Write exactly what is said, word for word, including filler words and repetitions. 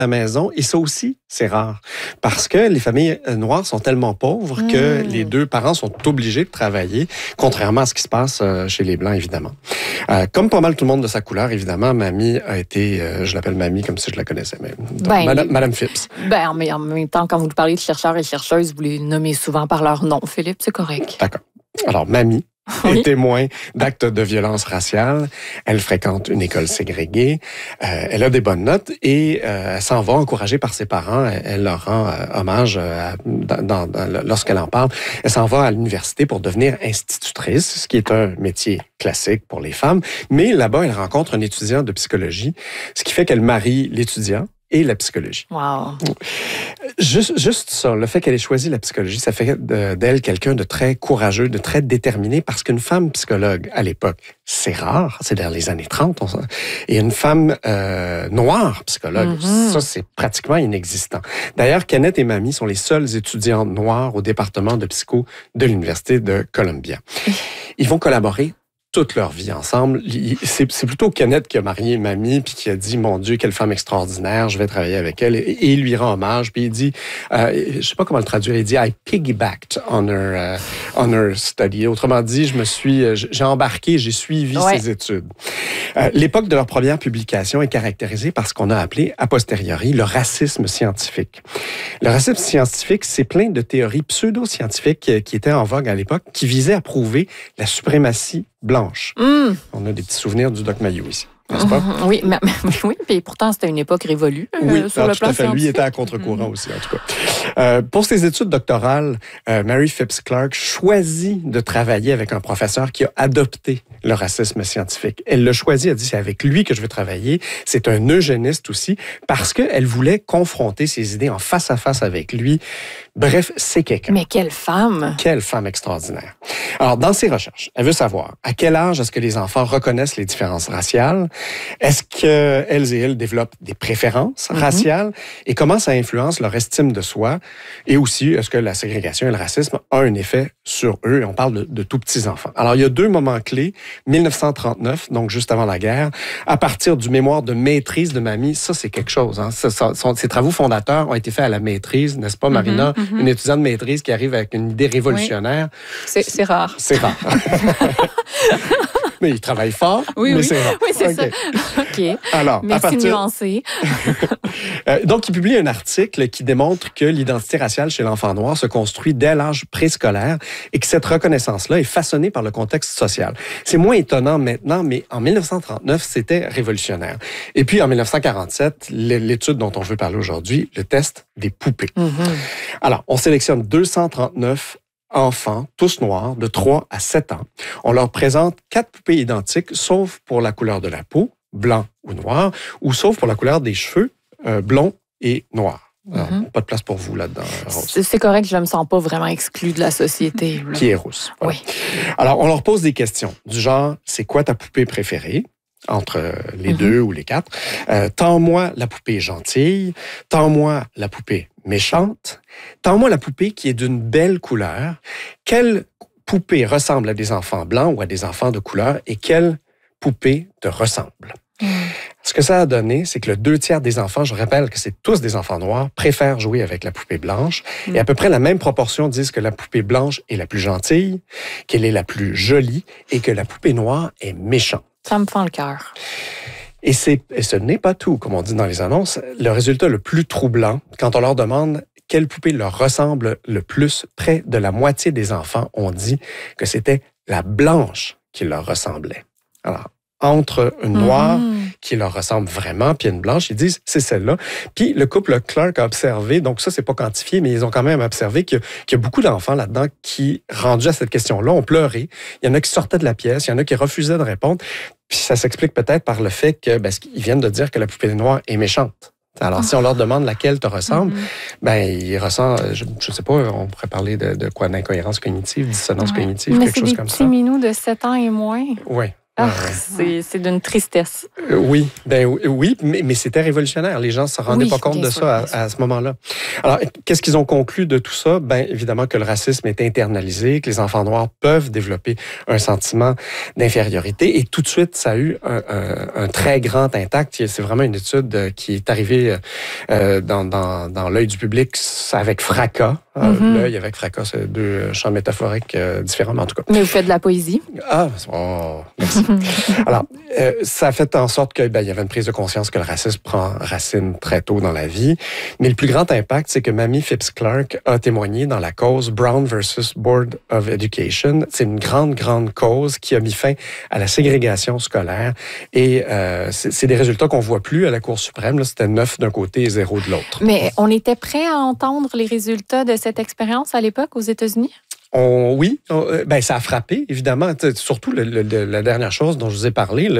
la maison. Et ça aussi, c'est rare. Parce que les familles noires sont tellement pauvres mmh. que les deux parents sont obligés de travailler, contrairement à ce qui se passe chez les Blancs, évidemment. Euh, comme pas mal tout le monde de sa couleur, évidemment, Mamie a été, euh, je l'appelle Mamie comme si je la connaissais même. Donc, ben, Madame, Madame Phipps. Ben, en même temps, quand vous parlez de chercheurs et chercheuses, vous les nommez souvent par leur nom, Philippe, c'est correct. D'accord. Alors, Mamie oui. est témoin d'actes de violence raciale. Elle fréquente une école ségrégée. Euh, elle a des bonnes notes et euh, elle s'en va encouragée par ses parents. Elle, elle leur rend euh, hommage euh, dans, dans, dans, lorsqu'elle en parle. Elle s'en va à l'université pour devenir institutrice, ce qui est un métier classique pour les femmes. Mais là-bas, elle rencontre un étudiant de psychologie, ce qui fait qu'elle marie l'étudiant et la psychologie. Wow. Juste, juste ça, le fait qu'elle ait choisi la psychologie, ça fait d'elle quelqu'un de très courageux, de très déterminé, parce qu'une femme psychologue, à l'époque, c'est rare, c'est dans les années trente, on sent, et une femme euh, noire psychologue, mm-hmm. ça, c'est pratiquement inexistant. D'ailleurs, Kenneth et Mamie sont les seuls étudiants noirs au département de psycho de l'Université de Columbia. Ils vont collaborer toute leur vie ensemble. C'est, c'est plutôt Kenneth qui a marié Mamie puis qui a dit, mon Dieu, quelle femme extraordinaire, je vais travailler avec elle. Et, et il lui rend hommage. Puis il dit, euh, je sais pas comment le traduire, il dit, I piggybacked on her, uh, on her study. Autrement dit, je me suis, j'ai embarqué, j'ai suivi ouais. ses études. Euh, l'époque de leur première publication est caractérisée par ce qu'on a appelé, a posteriori, le racisme scientifique. Le racisme scientifique, c'est plein de théories pseudo-scientifiques qui, qui étaient en vogue à l'époque, qui visaient à prouver la suprématie blanche. Mm. On a des petits souvenirs du Doc Mayou ici, n'est-ce pas? Mm-hmm. Oui, mais, mais, oui, et pourtant, c'était une époque révolue euh, oui, sur non, le tout plan à fait. scientifique. Lui était à contre-courant mm-hmm. aussi, en tout cas. Euh, pour ses études doctorales, euh, Mary Phipps Clark choisit de travailler avec un professeur qui a adopté le racisme scientifique. Elle l'a choisi, elle dit, c'est avec lui que je veux travailler. C'est un eugéniste aussi, parce qu'elle voulait confronter ses idées en face à face avec lui. Bref, c'est quelqu'un. Mais quelle femme! Quelle femme extraordinaire. Alors, dans ses recherches, elle veut savoir à quel âge est-ce que les enfants reconnaissent les différences raciales? Est-ce qu'elles et elles développent des préférences mm-hmm. raciales? Et comment ça influence leur estime de soi? Et aussi, est-ce que la ségrégation et le racisme ont un effet sur eux? Et on parle de, de tout petits enfants. Alors, il y a deux moments clés. dix-neuf cent trente-neuf, donc juste avant la guerre, à partir du mémoire de maîtrise de Mamie, ça, c'est quelque chose. Hein? Ça, ça, son, ses travaux fondateurs ont été faits à la maîtrise, n'est-ce pas, Marina? Mm-hmm. Mm-hmm. Une étudiante de maîtrise qui arrive avec une idée révolutionnaire. Oui. C'est, c'est rare. C'est rare. Mais il travaille fort, oui, mais oui. c'est rare. Oui, c'est okay. ça. OK. Alors, Merci à partir... de nuancer. euh, donc, il publie un article qui démontre que l'identité raciale chez l'enfant noir se construit dès l'âge préscolaire et que cette reconnaissance-là est façonnée par le contexte social. C'est moins étonnant maintenant, mais en dix-neuf cent trente-neuf, c'était révolutionnaire. Et puis, en dix-neuf cent quarante-sept, l'étude dont on veut parler aujourd'hui, le test des poupées. Mm-hmm. Alors, on sélectionne deux cent trente-neuf enfants, tous noirs, de trois à sept ans. On leur présente quatre poupées identiques, sauf pour la couleur de la peau, blanc ou noir, ou sauf pour la couleur des cheveux, euh, blond et noir. Alors, mm-hmm. Pas de place pour vous là-dedans, Rose. C'est, c'est correct, je ne me sens pas vraiment exclue de la société. Qui est rousse. Voilà. Oui. Alors, on leur pose des questions du genre, c'est quoi ta poupée préférée? Entre les mm-hmm. deux ou les quatre. Euh, tends-moi la poupée gentille, tends-moi la poupée méchante, tends-moi la poupée qui est d'une belle couleur. Quelle poupée ressemble à des enfants blancs ou à des enfants de couleur et quelle poupée te ressemble? Mm. Ce que ça a donné, c'est que le deux tiers des enfants, je rappelle que c'est tous des enfants noirs, préfèrent jouer avec la poupée blanche. Mm. Et à peu près la même proportion disent que la poupée blanche est la plus gentille, qu'elle est la plus jolie et que la poupée noire est méchante. Ça me fend le cœur. Et, c'est, et ce n'est pas tout, comme on dit dans les annonces. Le résultat le plus troublant, quand on leur demande quelle poupée leur ressemble le plus, près de la moitié des enfants ont dit que c'était la blanche qui leur ressemblait. Alors, entre une noire mmh. qui leur ressemble vraiment, puis une blanche, ils disent c'est celle-là. Puis le couple Clark a observé, donc ça, c'est pas quantifié, mais ils ont quand même observé qu'il y a, qu'il y a beaucoup d'enfants là-dedans qui, rendus à cette question-là, ont pleuré. Il y en a qui sortaient de la pièce, il y en a qui refusaient de répondre. Puis ça s'explique peut-être par le fait que, ben, ils viennent de dire que la poupée noire est méchante. Alors, si on leur demande laquelle te ressemble, mm-hmm. ben ils ressentent, je ne sais pas, on pourrait parler de, de quoi, d'incohérence cognitive, dissonance ouais. cognitive, mais quelque chose comme ça. Mais c'est des petits minous de sept ans et moins. Oui. Ah, c'est, c'est d'une tristesse. Euh, oui, ben oui, mais, mais c'était révolutionnaire. Les gens ne se rendaient Oui, pas compte bien de sûr, ça bien sûr. à, à ce moment-là. Alors, qu'est-ce qu'ils ont conclu de tout ça? Ben évidemment que le racisme est internalisé, que les enfants noirs peuvent développer un sentiment d'infériorité. Et tout de suite, ça a eu un, un, un très grand impact. C'est vraiment une étude qui est arrivée euh, dans, dans, dans l'œil du public avec fracas. Mm-hmm. L'œil avec fracas, c'est deux champs métaphoriques euh, différents, mais en tout cas. Mais vous faites de la poésie. Ah, oh, merci. Alors, euh, ça a fait en sorte qu'il ben, y avait une prise de conscience que le racisme prend racine très tôt dans la vie. Mais le plus grand impact, c'est que Mamie Phipps Clark a témoigné dans la cause Brown versus Board of Education. C'est une grande, grande cause qui a mis fin à la ségrégation scolaire. Et euh, c'est, c'est des résultats qu'on voit plus à la Cour suprême. Là, c'était neuf d'un côté et zéro de l'autre. Mais on était prêt à entendre les résultats de cette expérience à l'époque aux États-Unis? On, oui, on, ben, ça a frappé, évidemment. Surtout le, le, la dernière chose dont je vous ai parlé,